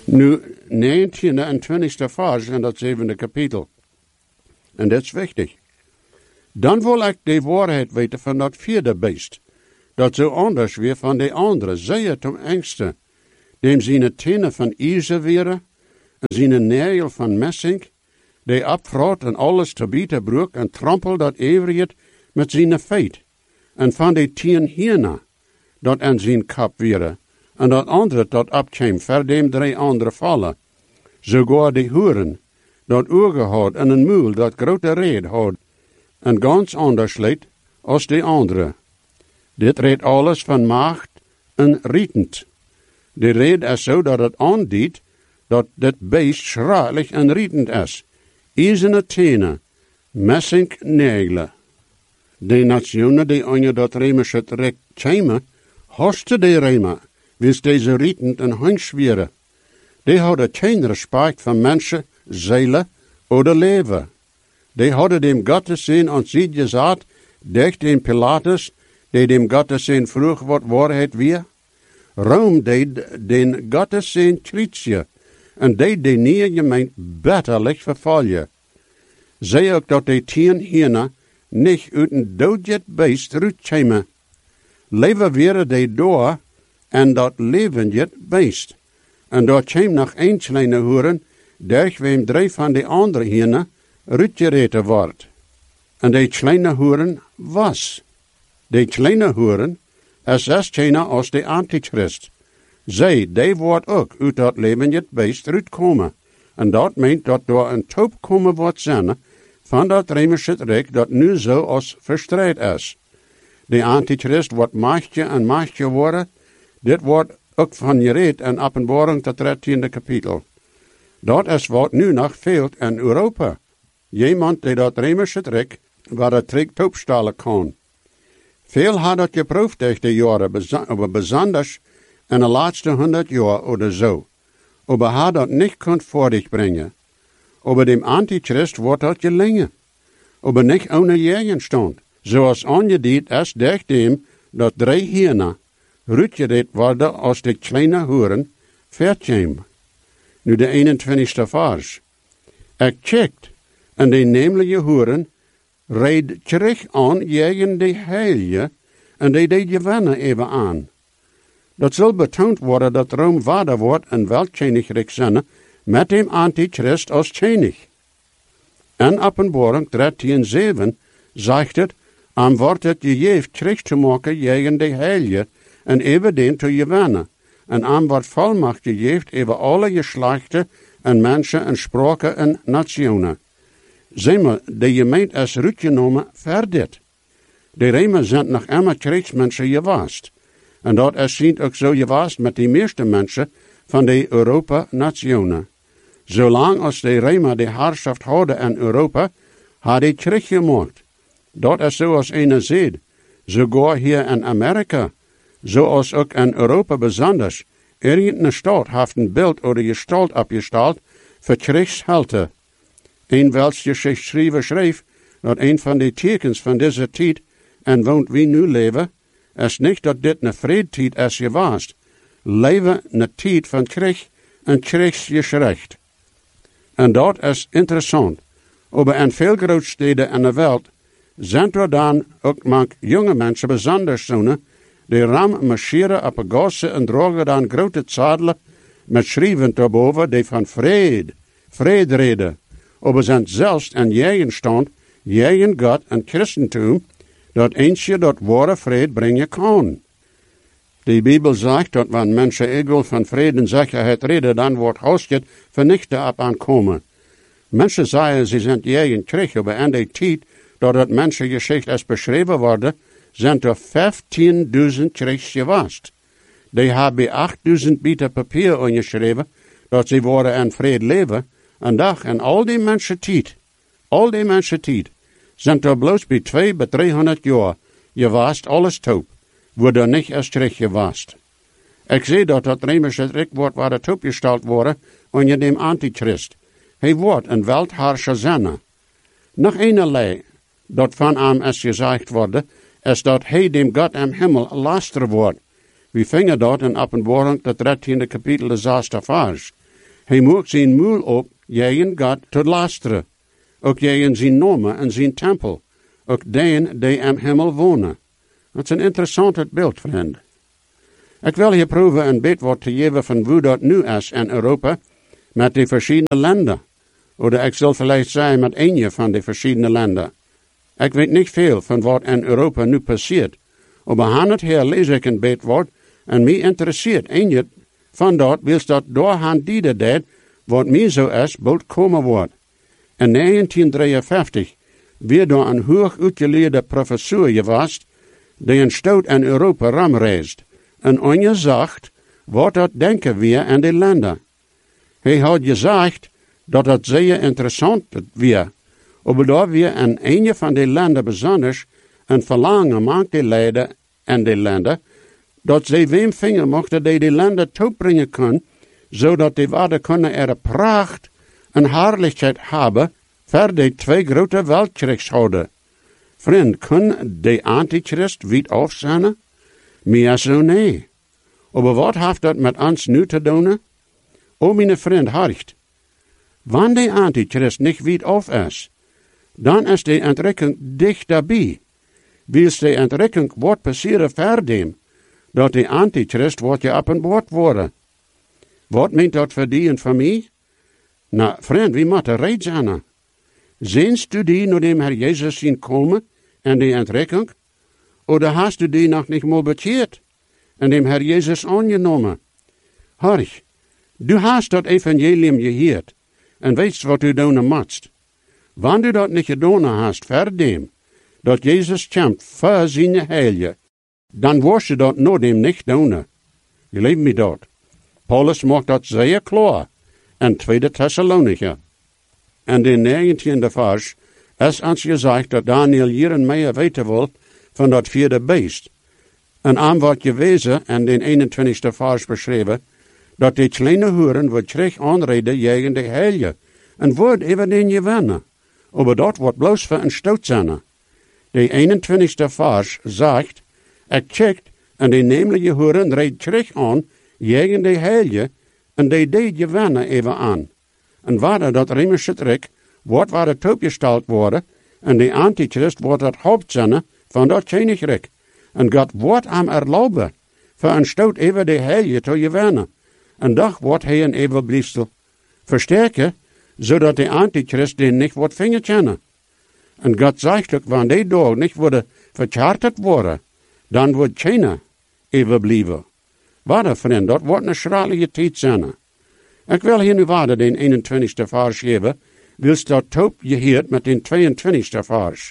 Nu, 19e en 20e vers in dat 7e kapitel. En dat is wichtig. Dan wil ik de waarheid weten van dat 4e beest, dat zo anders weer van de andere, zeer ten engste, dem zijn tenen van ijzer wären, en zijn nagel van messing, die abvraat en alles te bieten broek en trampel dat everiet met zijn feit, en van de 10 hierna, dat aan zijn kap wäre, en dat andere dat abkwam, ver dem 3 andere vallen. Sogar de hoeren, dat ogen had en een muil dat grote reed had, en ganz anders leed als de andere. Dit reed alles van macht en rietend. De reed is zo dat het aandiet dat dit beest schralig en rietend is. Ijzerne tenen, messing nagelen. De nationen die onder dat Römische Recht kwamen, hasten de Römer, wist deze rietend en hunschweren. Die hadden geen respect van mensen, zielen oder leven. Die hadden dem Gottesdienst aan zich gezegd, dicht in Pilatus, die dem Gottesdienst vroeg wat waarheid weer. Rome deed den Gottesdienst kritisch en deed de nieuwe gemeente bitterlijk vervolgen. Zij ook dat de 10 hierna niet uit een doodjet beest uitkomen. Leven weer de door en dat levendjet beest. En daar kwam nog 1 kleine hoeren, durch wem 3 van de andere hierna uitgereten wordt. En de kleine hoeren was. De kleine hoeren is keine als de antichrist. Zij, die wordt ook uit dat levendjet beest uitkomen. En dat meent dat door een toop komen wordt zijn van dat Römische Rijk dat nu zo als verstrijd is. De antichrist wordt machtje en machtje worden. Dit wordt ook van gereed in Openbaring tot 13e kapitel. Dat is wat nu nog veelt in Europa. Iemand die dat Römische Rijk, waar het Rijk toopstalen kan. Veel had dat geproefd durch de jaren, besonders in de laatste 100 jaar oder zo. Aber had dat niet kunt voordig brengen. Aber dem Antichrist wordt dat gelingen. Aber niet ohne Gegenstand. Zoals aangediend is durch dem, dat 3 hierna uitgereed worden als de kleine hoeren vertjem. Nu de 21e vers. Ik checkt, en de nemelijke hoeren reed terug aan tegen de heilige, en die deed gewennen even aan. Dat zal betoond worden dat Rome vader wordt en weltjeniglijk zijn met dem Antichrist als tjenig. En Openbaring 13:7 zegt het, am wordt het gegeven terug te maken tegen de heilige, en even den te gewennen. En am wordt volmacht gegeven over alle geslachten en mensen en spraken en nationen. Zeg maar, de gemeente is uitgenomen voor dit. De Römer zijn nog immer krijgsmensen geweest. En dat is zien ook zo geweest met de meeste mensen van de Europa-nationen. Zolang als de Römer de heerschaft hadden in Europa, had hij krijg gemaakt. Dat is zoals een zegt, sogar hier in Amerika, zoals ook in Europa besonders. Irgendeine stad heeft een beeld oder gestalt opgesteld voor krijgshelden. Een welks geschichtschrijver schreef dat een van de tekens van deze tijd en woont wie nu leven, is niet dat dit een vredetijd is geweest. Leven een tijd van krijg en krijgsgeschrecht. En dat is interessant. Maar in veel grootsteden in de wereld zijn er dan ook mank jonge mensen besonders zonen, die ram marcheren op een gasse en dragen dan grote zadelen met schrijven erboven die van vrede reden. Maar zijn zelfs in tegenstand, tegen God en Christentum, dat eentje dat ware vrede brengen kan. De Bijbel zegt dat wanneer mensen egal van vrede en zekerheid reden, dan wordt hausjet vernichten op aankomen. Mensen zeggen ze zijn tegen terug, maar in de tijd dat het mensengeschicht is beschreven worden, zijn er 15.000 krijgs geweest. Die hebben 8.000 bieten papier ongeschreven, dat ze worden in vrede leven, en dag en al die mensen tijd, zijn er bloos bij 200 bij 300 jaar geweest alles toop, wordt er niet eens terug geweest. Ik zie dat het Römische Rijk wordt waar het opgesteld worden onder dem Antichrist. Hij wordt een weltherrscher zijn. Nog eenerlei, dat van hem is gezegd worden, is dat hij dem God im Himmel laster wordt. We vingen dat in Openbaring, het 13e kapitel, de 6e vers. Hij moet zijn moel op, jegen God tot lasteren. Ook jegen zijn namen en zijn tempel. Ook deen die am hemel wonen. Dat is een interessant beeld, vriend. Ik wil hier proeven een beetje te geven van hoe dat nu is in Europa met de verschillende landen. Of ik zal vielleicht zeggen met een van de verschillende landen. Ik weet niet veel van wat in Europa nu passiert. Maar aan het her lees ik een beetje wat en mij interesseert een van dat wils dat doorhand die deed wat mij zo is bald komen wordt. In 1953 werd door een hoog uitgeleerde professor geweest die een stoot in Europa ramreist. En ongezegd wat dat denken we in de landen. Hij had gezegd dat het zeer interessant was. Maar dat we in een van de landen bijzonders een verlangen maakten leiden in de landen, dat zij wem vinger mochten die de landen toebrengen kunnen, zodat die waarden kunnen er pracht en heerlijkheid hebben voor de twee grote wereldkrijgshouden. Vriend, kan de antichrist wit afzenden? Meer zo nee. Maar wat heeft dat met ons nu te doen? Mijn vriend, hart. Wanneer de antichrist niet wit af is, dan is de ontdekking dicht daarbij. Wils de ontdekking wordt passeren verdem, dat de antichrist wordt je op een boord worden. Wat meent dat voor die en voor mij? Nou, vriend, wie moet er reed zijn? Zienst u die naar dem Herr Jezus zien komen en de ontdekking? Of hast u die nog niet mal bekeerd en dem Herr Jezus aangenomen? Horch, du hast dat evangelium gehoord en weet wat u doen moet. Wanneer u dat niet gedaan hast, verdem, dat Jezus kämpft voor zijn heilige, dan was je dat nog dem niet doen. Geloof me dat. Paulus maakt dat zeer klaar in 2 Thessalonicher. En de 19e vers is ons gezegd dat Daniel hier en meer weten wil van dat vierde beest. En aan wat je wezen in de 21e vers beschreven, dat die kleine hoeren wordt terug aanreden tegen de heilige, en wordt even den je wennen. Maar dat wordt bloos voor een stoot zijn. De 21e vers zegt, ik checkt en de nemelijke hoeren reed terug aan tegen de heilige, en die deed je wennen even aan. En waar dat Römische Rijk wordt waar het opgesteld worden, en de antichrist wordt het hoofdzenne van dat koninkrijk. En God wordt hem erlauben, voor een stoot even de heilige te gewinnen. En dag wordt hij een evenbliefsel versterken, zodat de antichrist den niet wordt vingerkennen. En God zegt ook, wanneer die dag niet worden vercharterd worden, dan wordt China evenblijven. Waarde vriend, dat wordt een schralige tijd zijn. Ik wil hier nu waarde den 21e vers geven, wils dat top je heert met den 22e vers.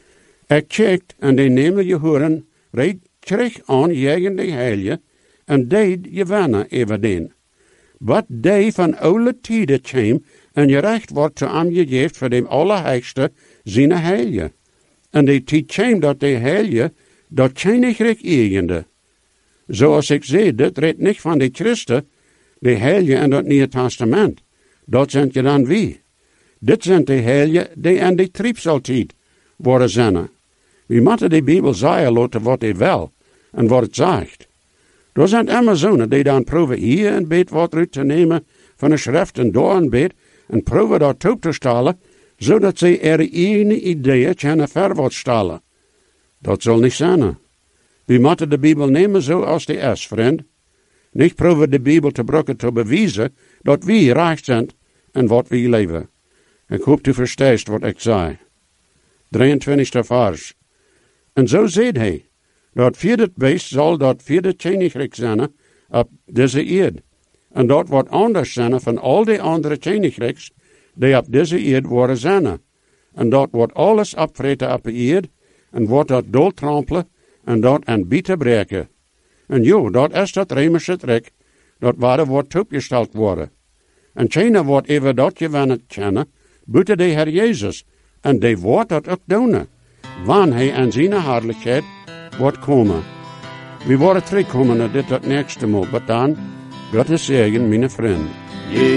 Ik checkt en de nemelijke horen reed terug aan tegen de heilige, en deed je wennen even den. Wat die van oude tijden kwam, en je recht wordt te aangegeven voor de Allerheiligste zijn heilige. En die tijd kwam dat de heilige dat koninkrijk eigende. Zoals ik zei, dit redt niet van de Christen, de heilige in het Nieuwe Testament. Dat zijn je dan wie? Dit zijn de heilige die in de triebsaltijd worden zijn. We moeten de Bijbel zeggen laten wat hij wil en wat het zegt. Er zijn Amazonen die dan proeven hier een beetje wat uit te nemen van de schrift en daar een beetje en proeven dat op te stellen, zodat ze er eigen ideeën kunnen verwacht stellen. Dat zal niet zijn. We moeten de Bijbel nemen zoals die is, vriend. Niet proeven de Bijbel te gebruiken te bewijzen dat we recht zijn en wat we leven. Ik hoop u verstaat wat ik zei. 23e vers. En zo zegt hij, dat vierde beest zal dat vierde koninkrijk zijn op deze eerd. En dat wordt anders zijn van al die andere koninkrijks die op deze eerd worden zijn. En dat wordt alles opvreten op de eerd en wordt dat doortrampelen en dat aan bieten breken. En jo, dat is dat Römische Rijk, dat waar wordt opgesteld worden. En China wordt even dat gewinnen kennen, buiten de Heer Jezus, en die wordt dat ook doen, wanneer hij aan zijn heerlijkheid wordt komen. We worden terugkomen naar dit het nächste Mal, maar dan, Gottes zegen, mijn vriend.